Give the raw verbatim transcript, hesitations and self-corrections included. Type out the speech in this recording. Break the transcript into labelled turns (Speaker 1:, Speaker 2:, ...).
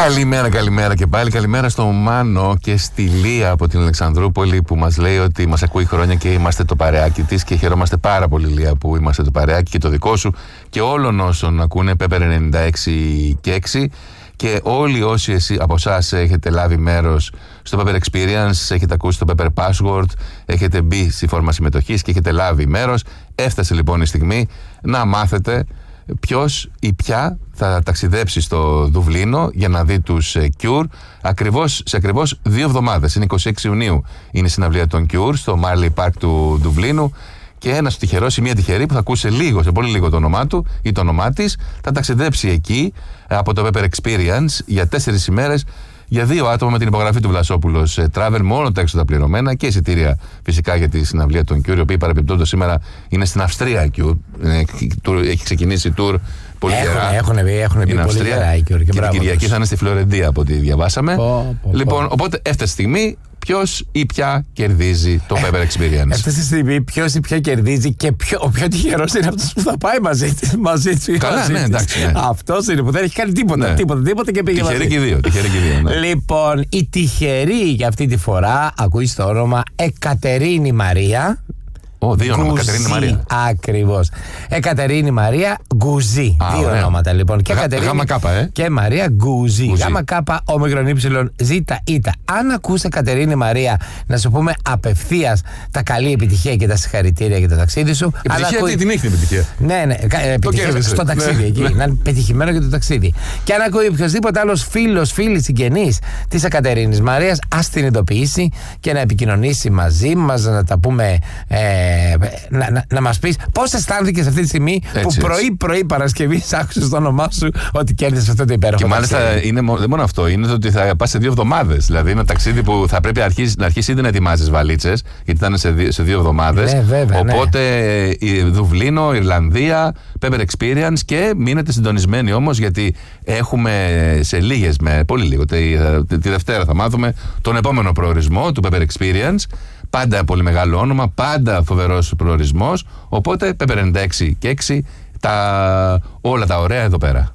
Speaker 1: Καλημέρα, καλημέρα και πάλι. Καλημέρα στο Μάνο και στη Λία από την Αλεξανδρούπολη που μας λέει ότι μας ακούει χρόνια και είμαστε το παρεάκι της και χαιρόμαστε πάρα πολύ, Λία, που είμαστε το παρεάκι και το δικό σου και όλων όσων ακούνε Pepper ενενήντα έξι και έξι. Και όλοι όσοι εσύ, από εσάς έχετε λάβει μέρος στο Pepper Experience, έχετε ακούσει το Pepper Password, έχετε μπει στη φόρμα συμμετοχής και έχετε λάβει μέρος, έφτασε λοιπόν η στιγμή να μάθετε ποιος ή ποια θα ταξιδέψει στο Δουβλίνο για να δει τους Cure ακριβώς, σε ακριβώς δύο εβδομάδες. Είναι είκοσι έξι Ιουνίου είναι η συναυλία των Cure στο Marley Park του Δουβλίνου. Και ένας τυχερός ή μια τυχερή που θα ακούσει λίγο, σε πολύ λίγο το όνομά του ή το όνομά της, θα ταξιδέψει εκεί από το Pepper Experience για τέσσερις ημέρες για δύο άτομα με την υπογραφή του Βλασόπουλος Travel, μόνο τα έξοδα πληρωμένα και εισιτήρια φυσικά για τη συναυλία των Cure, οι οποίοι παρεμπιπτόντως σήμερα είναι στην Αυστρία. Cure. Έχει ξεκινήσει tour πολύ καιρά.
Speaker 2: Έχουν μπει, έχουν μπει πολύ καιρά οι Cure. Και,
Speaker 1: και την Κυριακή θα είναι στη Φλωρεντία από ό,τι διαβάσαμε.
Speaker 2: Πω, πω,
Speaker 1: λοιπόν,
Speaker 2: πω.
Speaker 1: οπότε έφτασε η στιγμή. Ποιος ή ποια κερδίζει το Pepper Experience.
Speaker 2: Έφτασε τη στιγμή ποιος ή ποια κερδίζει και ποιο, ο πιο τυχερός είναι αυτός που θα πάει μαζί της. Μαζί της.
Speaker 1: Καλά,
Speaker 2: μαζί
Speaker 1: ναι,
Speaker 2: της.
Speaker 1: εντάξει. Ναι.
Speaker 2: Αυτός είναι που δεν έχει κάνει τίποτα.
Speaker 1: Ναι.
Speaker 2: Τίποτα, τίποτα και πήγε
Speaker 1: Τυχεροί
Speaker 2: μαζί.
Speaker 1: και οι δύο. Τυχεροί και οι δύο, ναι.
Speaker 2: Λοιπόν, η τυχερή για αυτή τη φορά ακούει το όνομα Εκατερίνη Μαρία.
Speaker 1: Ω, δύο όνομα, Κατερίνη Μαρία.
Speaker 2: Ακριβώς. Εκατερίνη Μαρία Γκουζή.
Speaker 1: Α,
Speaker 2: Δύο
Speaker 1: ωραία.
Speaker 2: ονόματα λοιπόν. Και
Speaker 1: Γα-
Speaker 2: Κατερίνη
Speaker 1: γάμα κάπα, ε.
Speaker 2: και Μαρία Γκουζή.
Speaker 1: Γκουζή.
Speaker 2: Γάμα κάπα όμικρον ύψιλον ζήτα ήτα. Αν ακούσε Κατερίνη Μαρία, να σου πούμε απευθείας τα καλή επιτυχία και τα συγχαρητήρια για το ταξίδι σου.
Speaker 1: Επιτυχία,
Speaker 2: ακούει...
Speaker 1: τι την έχει την επιτυχία.
Speaker 2: Ναι, ναι, κα- επιτυχία
Speaker 1: κέρδισε.
Speaker 2: στο ταξίδι
Speaker 1: Ναι,
Speaker 2: εκεί.
Speaker 1: ναι.
Speaker 2: Να είναι πετυχημένο και το ταξίδι. Και αν ακούει οποιοδήποτε άλλο φίλο, φίλη, συγγενή τη Εκατερίνης Μαρίας, α την ειδοποιήσει και να επικοινωνήσει μαζί μα, να τα πούμε. Ε, να να, να μα πει πώς αισθάνθηκες αυτή τη στιγμή
Speaker 1: Έτσι,
Speaker 2: που
Speaker 1: έτσι.
Speaker 2: πρωί-πρωί Παρασκευή άκουσε το όνομά σου ότι κέρδισε αυτό το υπέροχο.
Speaker 1: Και μάλιστα
Speaker 2: ταξίδι.
Speaker 1: είναι, μο- δεν μόνο αυτό, είναι το ότι θα πας σε δύο εβδομάδες. Δηλαδή ένα ταξίδι που θα πρέπει αρχίσει, να αρχίσει ήδη να ετοιμάζεις βαλίτσες, γιατί θα είναι σε δύο, σε δύο εβδομάδες.
Speaker 2: Ναι, βέβαια, ναι.
Speaker 1: Οπότε η Δουβλίνο, Ιρλανδία, Pepper Experience και μείνετε συντονισμένοι όμως, γιατί έχουμε σε λίγες, με πολύ λίγο, τη, τη, τη Δευτέρα θα μάθουμε τον επόμενο προορισμό του Pepper Experience. Πάντα πολύ μεγάλο όνομα, πάντα φοβερός προορισμός. Οπότε Pepper ενενήντα έξι και έξι, τα, όλα τα ωραία εδώ πέρα.